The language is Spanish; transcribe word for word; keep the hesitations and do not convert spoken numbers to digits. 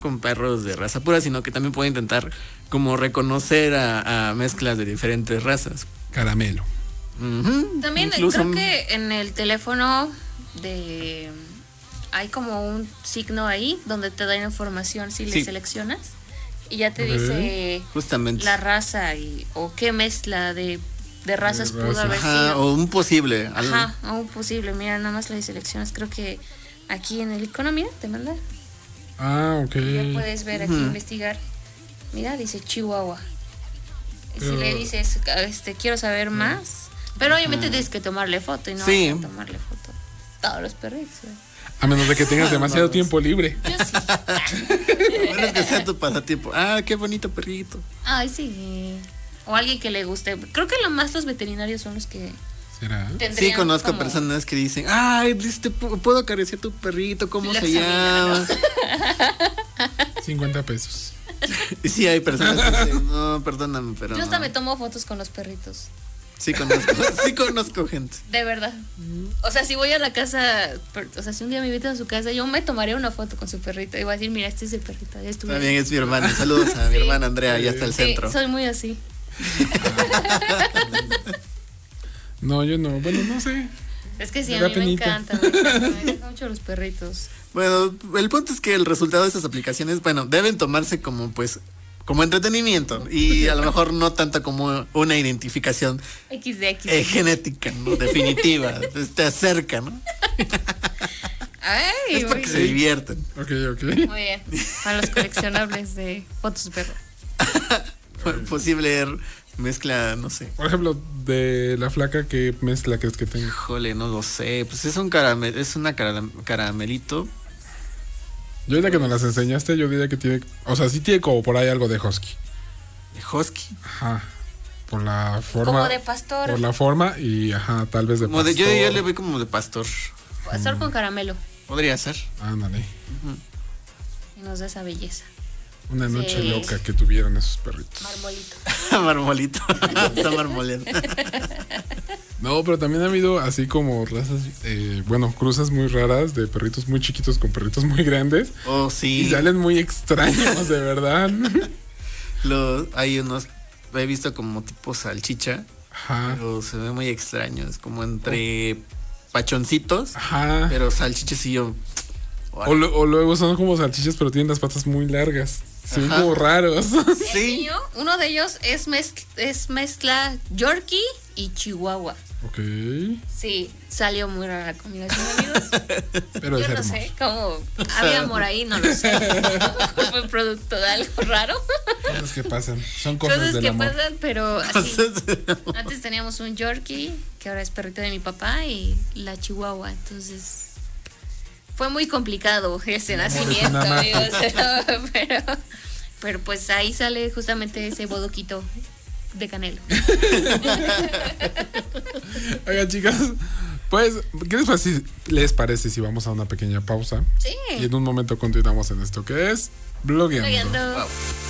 con perros de raza pura, sino que también puede intentar como reconocer a, a mezclas de diferentes razas. Caramelo. Uh-huh. También Incluso, creo que en el teléfono de hay como un signo ahí donde te da información si Sí. le seleccionas y ya te Ok. dice justamente. la raza y o qué mezcla de, de razas De pudo raza. haber Ajá, sido. o un posible. algo. Ajá, o un posible. Mira, nada más le seleccionas. Creo que aquí en el icono, mira, te manda. Ah, ok. Ya puedes ver aquí, Ujú. investigar. Mira, dice Chihuahua. Y si Pero- le dices, este, quiero saber más. Pero obviamente tienes que tomarle foto y no Sí. vas a tomarle foto a todos los perritos. ¿eh? A menos de que tengas demasiado Vamos. tiempo libre. Yo sí. Bueno, es que sea tu pasatiempo. Ah, qué bonito perrito. Ay, sí. O alguien que le guste. Creo que lo más los veterinarios son los que ¿Será? tendrían Sí, conozco como personas que dicen, ay, este, pu- puedo acariciar tu perrito, ¿cómo la se familia, llama? cincuenta pesos. Y sí, hay personas que dicen, no, perdóname, pero Yo hasta no". me tomo fotos con los perritos. Sí conozco, sí conozco gente. De verdad. O sea, si voy a la casa, per- o sea, si un día me invitan a su casa, yo me tomaré una foto con su perrito y voy a decir, mira, este es el perrito. Ya estuve. También es mi hermana. Saludos a mi Sí. hermana Andrea, ya está el Sí, centro. soy muy así. No, yo no. Bueno, no sé. Es que sí, Me a da mí me penita. encanta. Me encantan, me encantan mucho los perritos. Bueno, el punto es que el resultado de estas aplicaciones, bueno, deben tomarse como pues como entretenimiento y a lo mejor no tanto como una identificación equis de equis. eh, genética, ¿no? Definitiva. Pues, te acerca, ¿no? Ay, Es para muy que se bien. diviertan. Ok, ok. Muy bien. Para los coleccionables de fotos de perro. Posible mezcla, no sé. Por ejemplo, de la flaca, ¿qué mezcla crees que tenga? Híjole, no lo sé. Pues es un caramel, es una cara- caramelito. Yo ahorita que nos las enseñaste, yo diría que tiene... O sea, sí tiene como por ahí algo de husky. De husky. Ajá. Por la forma... Como de pastor. Por la forma y, ajá, tal vez de Como de, yo, pastor. yo le veo como de pastor. Pastor con caramelo. Podría ser. Ándale. Y nos da esa belleza. Una noche Sí. loca que tuvieron esos perritos. Marmolito. Marmolito. Está marmoleando. No, pero también ha habido así como razas, eh, bueno, cruzas muy raras de perritos muy chiquitos con perritos muy grandes. Oh, Y sí. salen muy extraños, de verdad. Lo, hay unos, he visto como tipo salchicha. Ajá. Pero se ve muy extraño. Es como entre pachoncitos. Ajá. Pero salchichas y yo. O, lo- o luego son como salchichas, pero tienen las patas muy largas. Se ven Ajá. como raros. El Sí. mío, uno de ellos es, mezc- es mezcla Yorkie y Chihuahua. Ok. Sí, salió muy rara la combinación, amigos. Pero es Yo no hermoso. sé cómo había amor ahí, no lo sé. Fue producto de algo raro. Cosas que pasan. Son cosas, Cosas del que amor. pasan, pero así. Antes teníamos un Yorkie, que ahora es perrito de mi papá, y la Chihuahua. Entonces, fue muy complicado ese nacimiento, nada más. amigos. Pero, pero pues ahí sale justamente ese bodoquito de canelo. Oigan, chicas, pues, ¿qué les parece, les parece si vamos a una pequeña pausa? Sí. Y en un momento continuamos en esto que es Blogueando. Blogueando. Wow.